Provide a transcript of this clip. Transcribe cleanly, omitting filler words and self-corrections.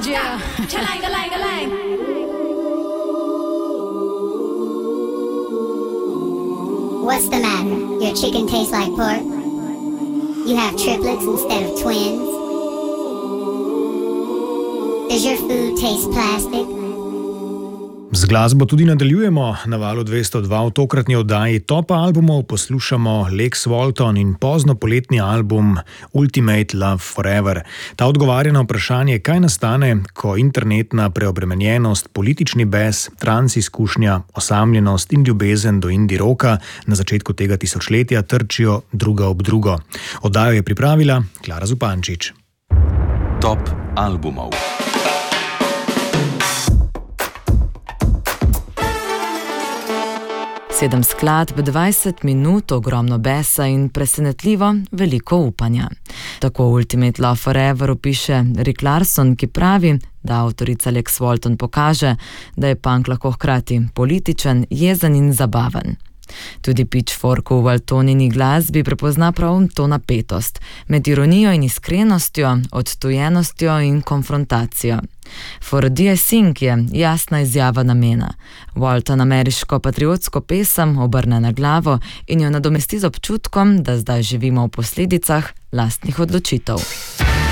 Yeah. Cha-lang-a-lang-a-lang. What's the matter? Your chicken tastes like pork? You have triplets instead of twins? Does your food taste plastic? Z glasbo tudi nadaljujemo. Na valu 202 v tokratni oddaji Top albumov poslušamo Lex Walton in pozno poletni album Ultimate Love Forever. Ta odgovarja na vprašanje, kaj nastane, ko internetna preobremenjenost, politični bes, trans izkušnja, osamljenost in ljubezen do indie rocka na začetku tega tisočletja trčijo druga ob drugo. Oddajo je pripravila Klara Zupančič. Top albumov. Sedem skladb, 20 minut, ogromno besa in presenetljivo veliko upanja. Tako Ultimate Love Forever opiše Rick Larson, ki pravi, da avtorica Lex Walton pokaže, da je punk lahko hkrati političen, jezen in zabaven. Tudi Pitchfork v Waltonini glasbi prepozna prav to napetost, med ironijo in iskrenostjo, odtujenostjo in konfrontacijo. For Dear Sing je jasna izjava namena. Walton ameriško patriotsko pesem obrne na glavo in jo nadomesti z občutkom, da zdaj živimo v posledicah lastnih odločitev.